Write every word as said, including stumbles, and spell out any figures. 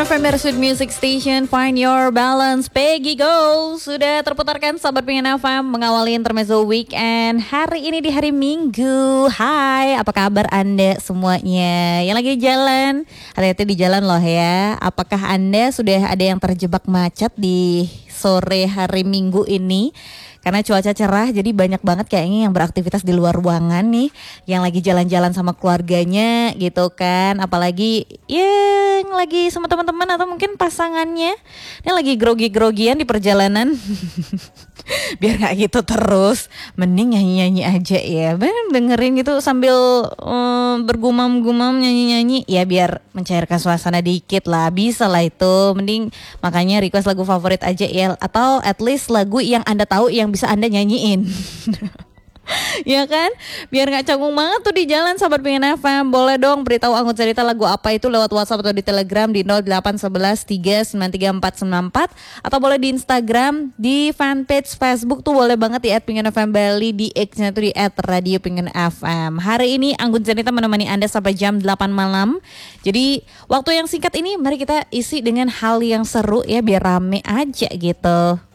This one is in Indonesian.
F M Sweet Music Station, Find Your Balance, Peggy Go. Sudah terputarkan Sahabat Pengen F M mengawali intermezzo weekend hari ini di hari Minggu. Hai, apa kabar Anda semuanya? Yang lagi jalan, hati-hati di jalan loh ya. Apakah Anda sudah ada yang terjebak macet di sore hari Minggu ini? Karena cuaca cerah, jadi banyak banget kayaknya yang beraktivitas di luar ruangan nih, yang lagi jalan-jalan sama keluarganya gitu kan. Apalagi yang lagi sama teman-teman atau mungkin pasangannya, ini lagi grogi-grogian di perjalanan. Biar gak gitu terus, mending nyanyi-nyanyi aja ya. Bener dengerin gitu sambil um, bergumam-gumam nyanyi-nyanyi, ya biar mencairkan suasana dikit lah, bisa lah itu. Mending makanya request lagu favorit aja ya, atau at least lagu yang Anda tahu yang bisa Anda nyanyiin. Ya kan, biar gak canggung banget tuh di jalan. Sahabat Pengen F M, boleh dong beritahu Anggun cerita lagu apa itu lewat WhatsApp atau di Telegram di nol delapan satu satu tiga sembilan tiga empat sembilan empat, atau boleh di Instagram, di fanpage Facebook tuh boleh banget di at pengen f m bali, di X-nya tuh di at radio pengen f m. Hari ini Anggun cerita menemani Anda sampai jam delapan malam. Jadi waktu yang singkat ini mari kita isi dengan hal yang seru ya, biar rame aja gitu.